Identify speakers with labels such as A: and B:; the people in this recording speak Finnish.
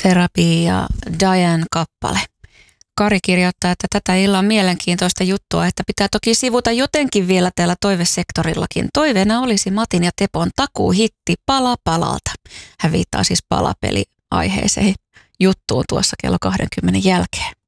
A: Therapy ja Diane kappale. Kari kirjoittaa, että tätä illan mielenkiintoista juttua, että pitää toki sivuta jotenkin vielä täällä toivesektorillakin. Toiveena olisi Matin ja Tepon takuuhitti Pala palalta. Hän viittaa siis palapeli-aiheeseen juttuun tuossa kello 20 jälkeen.